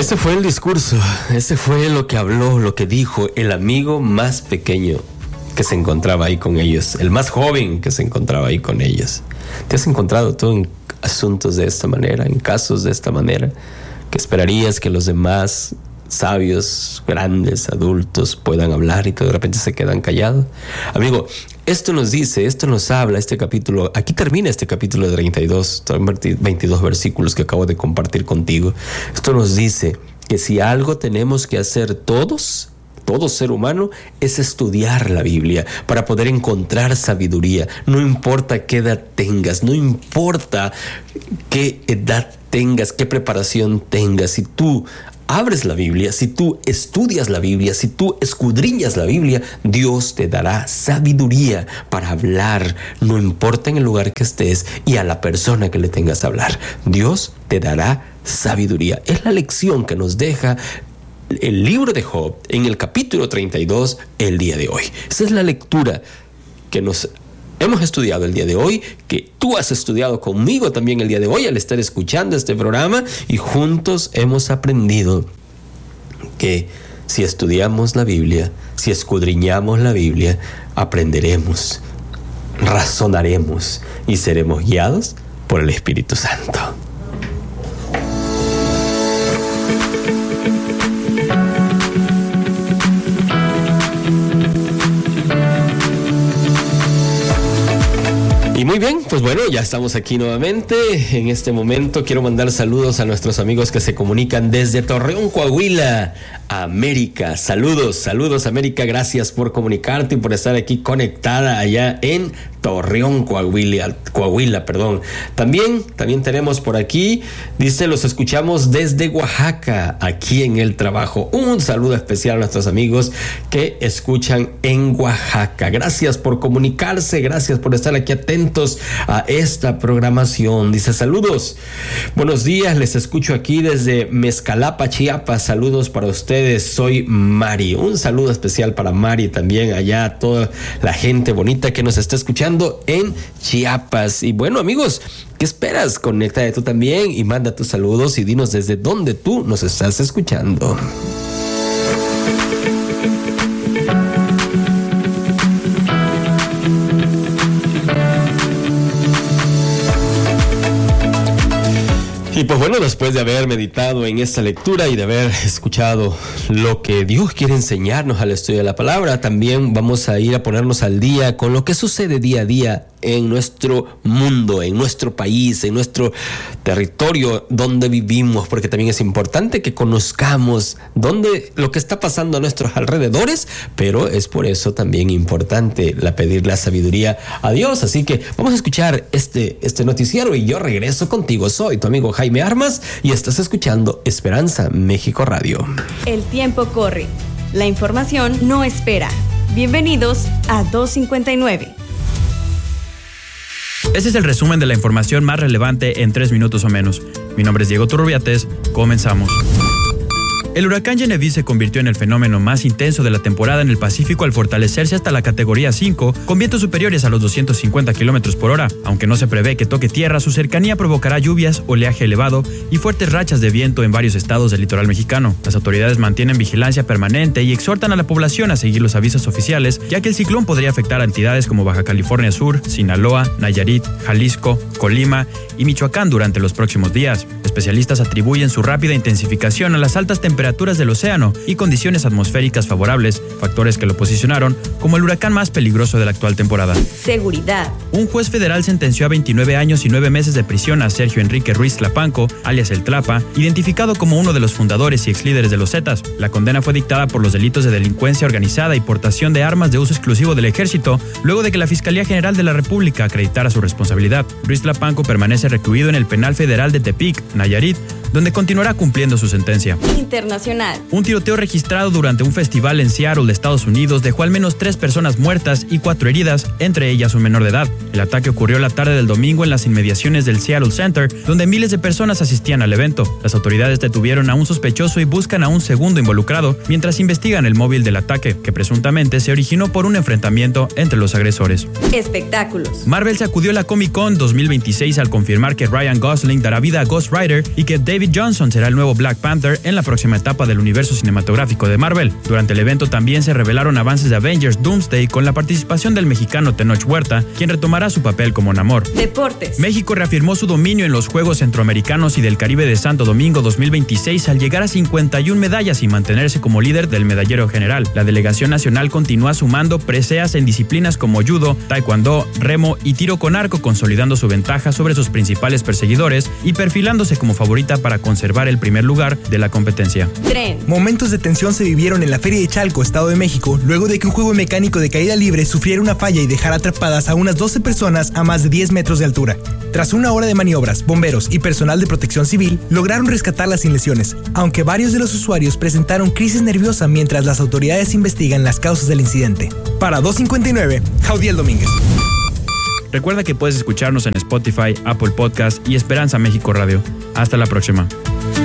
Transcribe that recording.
Ese fue el discurso, ese fue lo que habló, lo que dijo el amigo más pequeño que se encontraba ahí con ellos, el más joven que se encontraba ahí con ellos. ¿Te has encontrado tú en asuntos de esta manera, en casos de esta manera, que esperarías que los demás sabios, grandes, adultos puedan hablar y que de repente se quedan callados? Amigo, esto nos dice, esto nos habla, este capítulo, aquí termina este capítulo de 22 versículos que acabo de compartir contigo. Esto nos dice que si algo tenemos que hacer todo ser humano, es estudiar la Biblia para poder encontrar sabiduría. No importa qué edad tengas, no importa qué edad tengas, qué preparación tengas, si tú abres la Biblia, si tú estudias la Biblia, si tú escudriñas la Biblia, Dios te dará sabiduría para hablar, no importa en el lugar que estés y a la persona que le tengas a hablar. Dios te dará sabiduría. Es la lección que nos deja el libro de Job en el capítulo 32 el día de hoy. Esa es la lectura que nos hemos estudiado el día de hoy, que tú has estudiado conmigo también el día de hoy al estar escuchando este programa, y juntos hemos aprendido que si estudiamos la Biblia, si escudriñamos la Biblia, aprenderemos, razonaremos y seremos guiados por el Espíritu Santo. Y muy bien, pues bueno, ya estamos aquí nuevamente. En este momento quiero mandar saludos a nuestros amigos que se comunican desde Torreón, Coahuila, América. Saludos América, gracias por comunicarte y por estar aquí conectada allá en Torreón, Coahuila. También tenemos por aquí, dice, los escuchamos desde Oaxaca, aquí en el trabajo. Un saludo especial a nuestros amigos que escuchan en Oaxaca. Gracias por comunicarse, gracias por estar aquí atentos a esta programación. Dice, saludos, buenos días, les escucho aquí desde Mezcalapa, Chiapas. Saludos para ustedes, soy Mari. Un saludo especial para Mari también, allá a toda la gente bonita que nos está escuchando en Chiapas. Y bueno, amigos, ¿qué esperas? Conéctate tú también y manda tus saludos y dinos desde dónde tú nos estás escuchando. Y pues bueno, después de haber meditado en esta lectura y de haber escuchado lo que Dios quiere enseñarnos al estudio de la palabra, también vamos a ir a ponernos al día con lo que sucede día a día en nuestro mundo, en nuestro país, en nuestro territorio donde vivimos, porque también es importante que conozcamos lo que está pasando a nuestros alrededores, pero es por eso también importante pedir la sabiduría a Dios. Así que vamos a escuchar este noticiero y yo regreso contigo. Soy tu amigo Jaime Armas y estás escuchando Esperanza México Radio. El tiempo corre, la información no espera. Bienvenidos a 259. Este es el resumen de la información más relevante en 3 minutos o menos. Mi nombre es Diego Turrubiates. Comenzamos. El huracán Genevieve se convirtió en el fenómeno más intenso de la temporada en el Pacífico al fortalecerse hasta la categoría 5, con vientos superiores a los 250 km por hora. Aunque no se prevé que toque tierra, su cercanía provocará lluvias, oleaje elevado y fuertes rachas de viento en varios estados del litoral mexicano. Las autoridades mantienen vigilancia permanente y exhortan a la población a seguir los avisos oficiales, ya que el ciclón podría afectar a entidades como Baja California Sur, Sinaloa, Nayarit, Jalisco, Colima y Michoacán durante los próximos días. Especialistas atribuyen su rápida intensificación a las altas temperaturas del océano y condiciones atmosféricas favorables, factores que lo posicionaron como el huracán más peligroso de la actual temporada. Seguridad. Un juez federal sentenció a 29 años y 9 meses de prisión a Sergio Enrique Ruiz Tlapanco, alias El Tlapa, identificado como uno de los fundadores y exlíderes de los Zetas. La condena fue dictada por los delitos de delincuencia organizada y portación de armas de uso exclusivo del ejército, luego de que la Fiscalía General de la República acreditara su responsabilidad. Ruiz Tlapanco permanece recluido en el Penal Federal de Tepic, Nayarit, donde continuará cumpliendo su sentencia. Internacional. Un tiroteo registrado durante un festival en Seattle, Estados Unidos, dejó al menos 3 personas muertas y 4 heridas, entre ellas un menor de edad. El ataque ocurrió la tarde del domingo en las inmediaciones del Seattle Center, donde miles de personas asistían al evento. Las autoridades detuvieron a un sospechoso y buscan a un segundo involucrado, mientras investigan el móvil del ataque, que presuntamente se originó por un enfrentamiento entre los agresores. Espectáculos. Marvel sacudió la Comic Con 2026 al confirmar que Ryan Gosling dará vida a Ghost Rider y que David David Johnson será el nuevo Black Panther en la próxima etapa del universo cinematográfico de Marvel. Durante el evento también se revelaron avances de Avengers Doomsday con la participación del mexicano Tenoch Huerta, quien retomará su papel como Namor. Deportes. México reafirmó su dominio en los Juegos Centroamericanos y del Caribe de Santo Domingo 2026 al llegar a 51 medallas y mantenerse como líder del medallero general. La delegación nacional continúa sumando preseas en disciplinas como judo, taekwondo, remo y tiro con arco, consolidando su ventaja sobre sus principales perseguidores y perfilándose como favorita para conservar el primer lugar de la competencia. Tren. Momentos de tensión se vivieron en la Feria de Chalco, Estado de México, luego de que un juego mecánico de caída libre sufriera una falla y dejara atrapadas a unas 12 personas a más de 10 metros de altura. Tras una hora de maniobras, bomberos y personal de protección civil lograron rescatarlas sin lesiones, aunque varios de los usuarios presentaron crisis nerviosa mientras las autoridades investigan las causas del incidente. Para 259, Jaudiel Domínguez. Recuerda que puedes escucharnos en Spotify, Apple Podcast y Esperanza México Radio. Hasta la próxima.